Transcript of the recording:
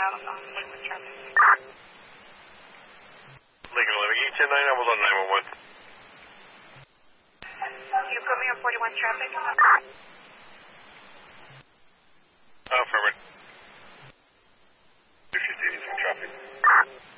Lincoln 11, E10-9, I was on 911. You put me on 41 traffic? Affirmative. 250 traffic.